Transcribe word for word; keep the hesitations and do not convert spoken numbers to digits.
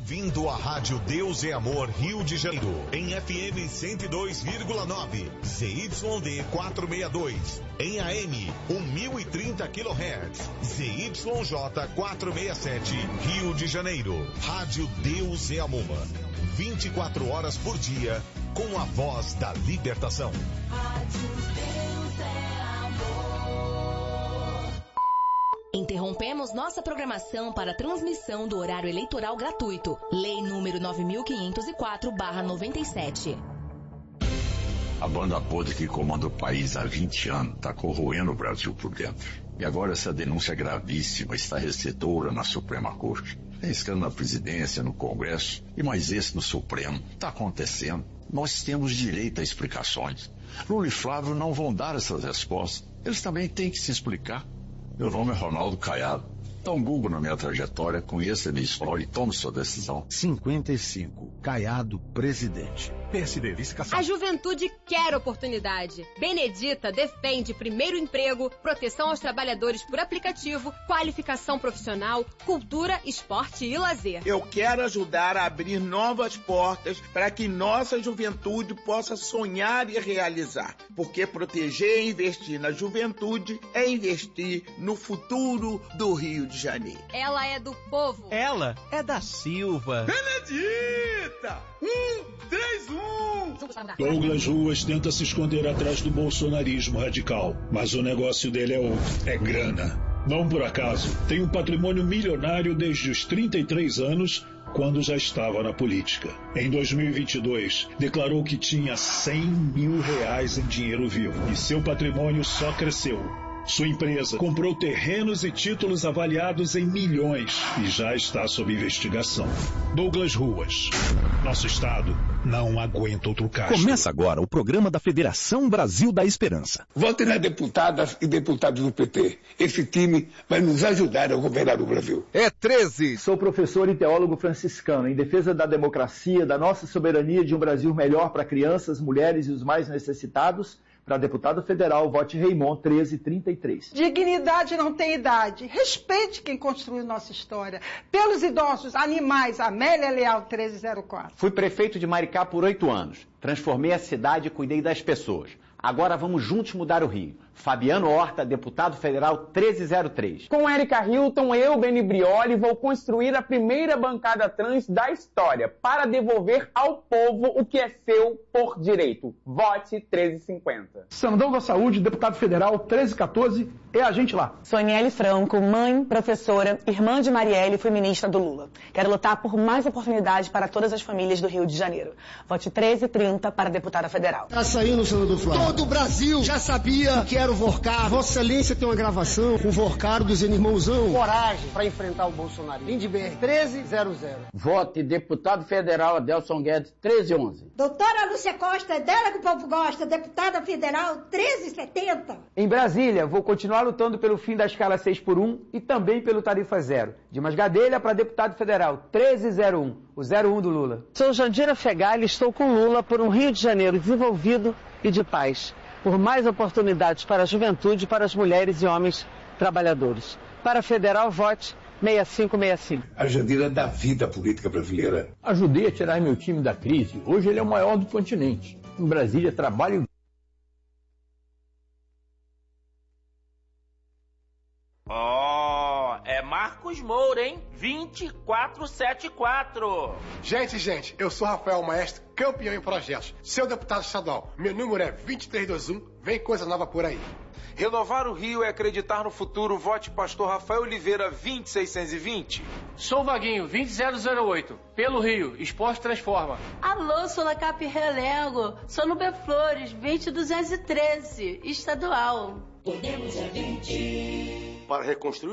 Bem-vindo à Rádio Deus é Amor Rio de Janeiro, em F M cento e dois vírgula nove, Z Y D quatrocentos e sessenta e dois, em A M mil e trinta quilohertz, Z Y J quatrocentos e sessenta e sete, Rio de Janeiro. Rádio Deus é Amor, vinte e quatro horas por dia, com a voz da libertação. Rádio Deus é Amor. Interrompemos nossa programação para transmissão do horário eleitoral gratuito. Lei número nove mil quinhentos e quatro barra noventa e sete. A banda podre que comanda o país há vinte anos está corroendo o Brasil por dentro. E agora essa denúncia gravíssima está recebedora na Suprema Corte. Tem escândalo na presidência, no Congresso e mais esse no Supremo. Está acontecendo. Nós temos direito a explicações. Lula e Flávio não vão dar essas respostas. Eles também têm que se explicar. Meu nome é Ronaldo Caiado. Dá um Google na minha trajetória, conheça a minha história e tome sua decisão. cinquenta e cinco. Caiado, presidente. P S D, vice-caçado. A juventude quer oportunidade. Benedita defende primeiro emprego, proteção aos trabalhadores por aplicativo, qualificação profissional, cultura, esporte e lazer. Eu quero ajudar a abrir novas portas para que nossa juventude possa sonhar e realizar. Porque proteger e investir na juventude é investir no futuro do Rio de Janeiro. Ela é do povo. Ela é da Silva. Benedita! Um, três, um! Douglas Ruas tenta se esconder atrás do bolsonarismo radical, mas o negócio dele é outro, é grana. Não por acaso, tem um patrimônio milionário desde os trinta e três anos, quando já estava na política. Em dois mil e vinte e dois, declarou que tinha cem mil reais em dinheiro vivo, e seu patrimônio só cresceu. Sua empresa comprou terrenos e títulos avaliados em milhões e já está sob investigação. Douglas Ruas. Nosso estado não aguenta outro caso. Começa agora o programa da Federação Brasil da Esperança. Vote nas deputadas e deputados do P T. Esse time vai nos ajudar a governar o Brasil. É treze. Sou professor e teólogo franciscano em defesa da democracia, da nossa soberania de um Brasil melhor para crianças, mulheres e os mais necessitados. Para deputado federal, vote Raymond treze trinta e três. Dignidade não tem idade. Respeite quem construiu nossa história. Pelos idosos, animais, Amélia Leal treze zero quatro. Fui prefeito de Maricá por oito anos. Transformei a cidade e cuidei das pessoas. Agora vamos juntos mudar o Rio. Fabiano Horta, deputado federal treze zero três. Com Érica Hilton, eu, Beni Brioli, vou construir a primeira bancada trans da história para devolver ao povo o que é seu por direito. Vote treze cinquenta. Sandão da Saúde, deputado federal treze quatorze, é a gente lá. Soniele Franco, mãe, professora, irmã de Marielle, fui ministra do Lula. Quero lutar por mais oportunidades para todas as famílias do Rio de Janeiro. Vote treze trinta para deputada federal. Tá saindo, senador Flávio. Todo o Brasil já sabia que era o Vorcar. Vossa Excelência tem uma gravação com o Vorcar do Zene Irmãozão. Coragem para enfrentar o Bolsonaro. Lindbergh, treze zero zero. Vote deputado federal Adelson Guedes, treze onze. Doutora Lúcia Costa, dela que o povo gosta, deputada federal, treze setenta. Em Brasília, vou continuar lutando pelo fim da escala seis por um e também pelo tarifa zero. Dimas Gadelha para deputado federal, treze zero um, o zero um do Lula. Sou Jandira Fegali e estou com Lula por um Rio de Janeiro desenvolvido e de paz. Por mais oportunidades para a juventude e para as mulheres e homens trabalhadores. Para a federal, vote seis cinco seis cinco. A Jandira da vida política brasileira. Ajudei a tirar meu time da crise. Hoje ele é o maior do continente. Em Brasília, trabalho... Ó, oh, é Marcos Moura, hein? vinte e quatro setenta e quatro. Gente, gente, eu sou Rafael Maestro, campeão em projetos. Seu deputado estadual, meu número é vinte e três vinte e um, vem coisa nova por aí. Renovar o Rio é acreditar no futuro. Vote Pastor Rafael Oliveira vinte seiscentos e vinte. Sou Vaguinho vinte zero zero oito. Pelo Rio, esporte transforma. Alô, sou La Cap Relego. Sou no B Flores vinte duzentos e treze, estadual. Podemos é vinte. Para reconstruir